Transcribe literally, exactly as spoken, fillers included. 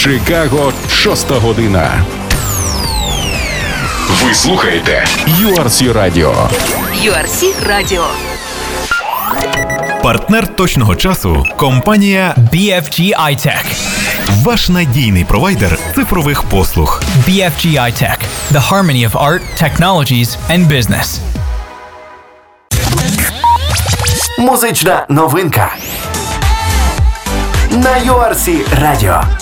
Чикаго, шоста година. Ви слухаєте ю ар сі Radio. ю ар сі Radio. Партнер точного часу – компанія бі еф джі iTech. Ваш надійний провайдер цифрових послуг. бі еф джі iTech. The harmony of art, technologies and business. Музична новинка на ю ар сі Radio.